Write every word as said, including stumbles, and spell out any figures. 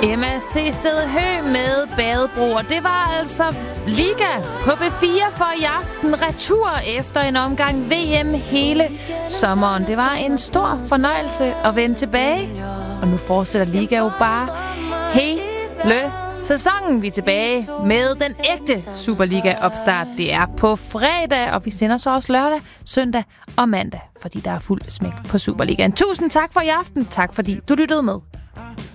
Emma C. Sted Hø med Badebro, og det var altså Liga på B fire for i aften. Retur efter en omgang V M hele sommeren. Det var en stor fornøjelse at vende tilbage, og nu fortsætter Liga jo bare hele sæsonen. Vi er tilbage med den ægte Superliga-opstart. Det er på fredag, og vi sender så også lørdag, søndag og mandag, fordi der er fuld smæk på Superligaen. Tusind tak for i aften. Tak fordi du lyttede med.